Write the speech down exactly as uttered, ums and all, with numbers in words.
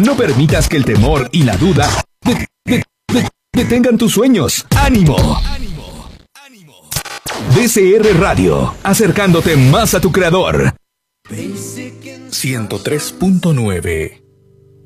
No permitas que el temor y la duda de- de- de- detengan tus sueños. ¡Ánimo! D C R Radio, acercándote más a tu creador. ciento tres punto nueve